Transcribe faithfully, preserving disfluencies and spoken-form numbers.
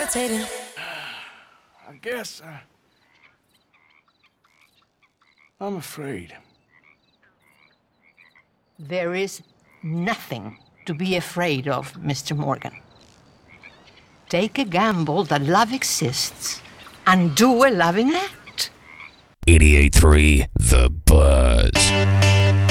levitating. I guess, uh, I'm afraid. There is nothing to be afraid of, Mister Morgan. Take a gamble that love exists and do a loving act. eighty-eight point three The Buzz.